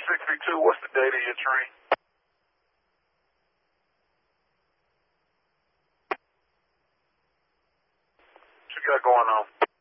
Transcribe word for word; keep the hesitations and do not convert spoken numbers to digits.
sixty-two, what's the date of your tree? What you got going on?